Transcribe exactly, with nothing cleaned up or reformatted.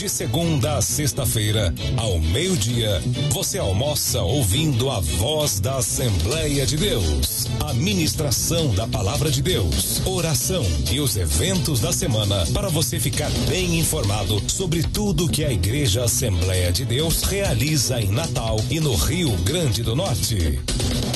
De segunda a sexta-feira, ao meio-dia, você almoça ouvindo a voz da Assembleia de Deus. A ministração da Palavra de Deus, oração e os eventos da semana para você ficar bem informado sobre tudo que a Igreja Assembleia de Deus realiza em Natal e no Rio Grande do Norte.